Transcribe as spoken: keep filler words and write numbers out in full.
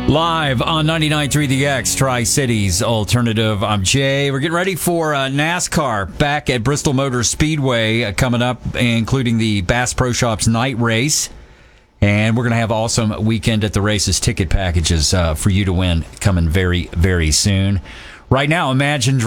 Live on ninety-nine point three The X, Tri-Cities Alternative. I'm Jay. We're getting ready for uh, NASCAR back at Bristol Motor Speedway uh, coming up, including the Bass Pro Shops night race. And we're going to have awesome weekend at the races ticket packages uh, for you to win coming very, very soon. Right now, Imagine